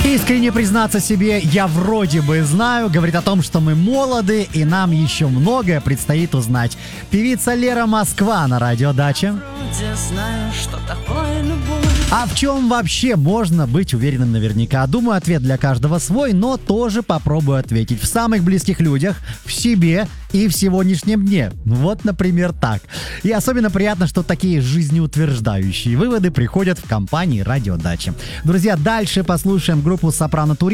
Искренне признаться себе, я вроде бы знаю, говорит о том, что мы молоды и нам еще многое предстоит узнать. Певица Лера Москва на радио Дача. А в чем вообще можно быть уверенным наверняка? Думаю, ответ для каждого свой, но тоже попробую ответить. В самых близких людях, в себе и в сегодняшнем дне. Вот, например, так. И особенно приятно, что такие жизнеутверждающие выводы приходят в компании «Радио Дача». Друзья, дальше послушаем группу «Сопрано Туристы».